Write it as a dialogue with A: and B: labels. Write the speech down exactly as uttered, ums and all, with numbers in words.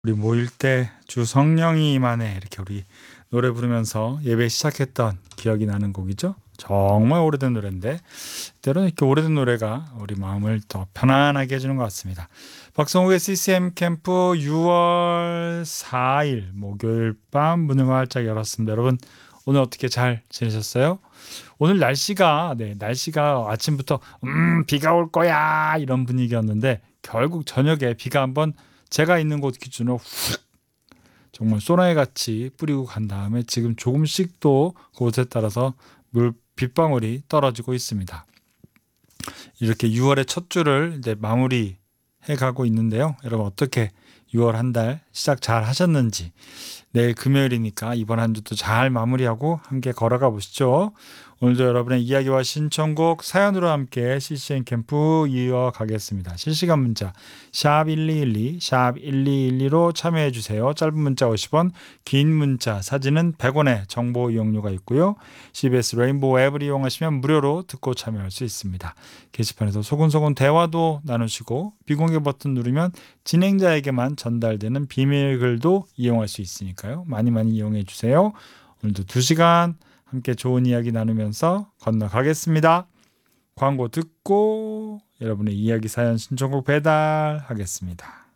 A: 우리 모일 때 주 성령이 임하네 이렇게 우리 노래 부르면서 예배 시작했던 기억이 나는 곡이죠. 정말 오래된 노래인데 때로는 이렇게 오래된 노래가 우리 마음을 더 편안하게 해주는 것 같습니다. 박성욱의 씨씨엠 캠프 유월 사일 목요일 밤 문을 활짝 열었습니다. 여러분 오늘 어떻게 잘 지내셨어요? 오늘 날씨가 네 날씨가 아침부터 음 비가 올 거야 이런 분위기였는데 결국 저녁에 비가 한번 제가 있는 곳 기준으로 훅 정말 소나기 같이 뿌리고 간 다음에 지금 조금씩 또 곳에 따라서 물 빗방울이 떨어지고 있습니다. 이렇게 유월의 첫 주를 이제 마무리해 가고 있는데요. 여러분 어떻게 유월 한 달 시작 잘 하셨는지, 내일 금요일이니까 이번 한 주도 잘 마무리하고 함께 걸어가 보시죠. 오늘도 여러분의 이야기와 신청곡 사연으로 함께 씨씨엠 캠프 이어가겠습니다. 실시간 문자 샵 일이일이 샵 일이일이로 참여해 주세요. 짧은 문자 오십 원, 긴 문자 사진은 백 원의 정보 이용료가 있고요. 씨비에스 레인보우 앱을 이용하시면 무료로 듣고 참여할 수 있습니다. 게시판에서 소근소근 대화도 나누시고 비공개 버튼 누르면 진행자에게만 전달되는 비밀 글도 이용할 수 있으니까요. 많이 많이 이용해 주세요. 오늘도 두 시간 함께 좋은 이야기 나누면서 건너가겠습니다. 광고 듣고 여러분의 이야기 사연 신청곡 배달하겠습니다.